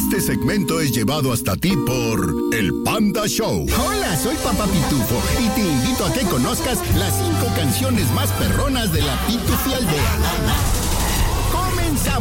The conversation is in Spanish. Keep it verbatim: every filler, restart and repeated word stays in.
Este segmento es llevado hasta ti por el Panda Show. Hola, soy Papá Pitufo y te invito a que conozcas las cinco canciones más perronas de la Pitufi Aldea. ¡Comenzamos!